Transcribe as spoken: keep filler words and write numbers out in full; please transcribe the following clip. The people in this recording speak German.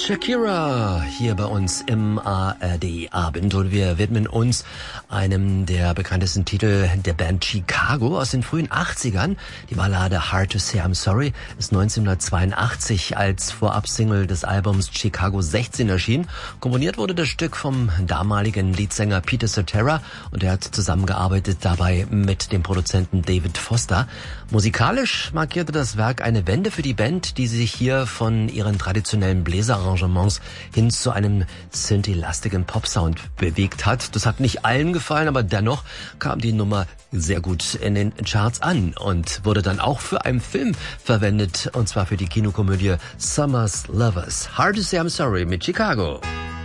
Shakira hier bei uns im A R D-Abend und wir widmen uns einem der bekanntesten Titel der Band Chicago aus den frühen achtzigern. Die Ballade Hard to Say I'm Sorry ist neunzehnhundertzweiundachtzig als Vorabsingle des Albums Chicago sechzehn erschienen. Komponiert wurde das Stück vom damaligen Leadsänger Peter Cetera und er hat zusammengearbeitet dabei mit dem Produzenten David Foster. Musikalisch markierte das Werk eine Wende für die Band, die sich hier von ihren traditionellen Bläserarrangements hin zu einem synthi-lastigen Popsound bewegt hat. Das hat nicht allen gefallen, aber dennoch kam die Nummer sehr gut in den Charts an und wurde dann auch für einen Film verwendet, und zwar für die Kinokomödie Summer's Lovers. Hard to Say I'm Sorry mit Chicago.